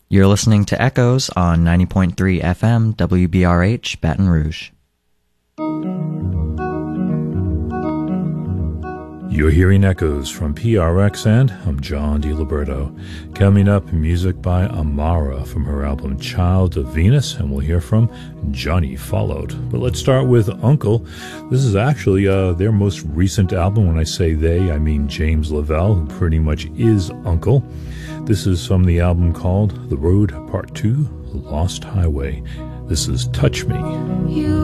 You're listening to Echoes on 90.3 FM WBRH Baton Rouge. You're hearing Echoes from PRX, and I'm John DiLiberto. Coming up, music by Amara from her album Child of Venus, and we'll hear from Johnny Followed. But let's start with Uncle. This is actually their most recent album. When I say they, I mean James Lavelle, who pretty much is Uncle. This is from the album called The Road Part 2, Lost Highway. This is Touch Me.